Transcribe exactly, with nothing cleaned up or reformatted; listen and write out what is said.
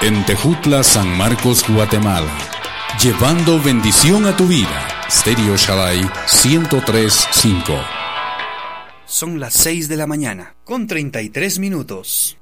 En Tejutla, San Marcos, Guatemala. Llevando bendición a tu vida. Stereo Shaddai ciento tres punto cinco. Son las seis de la mañana, con treinta y tres minutos.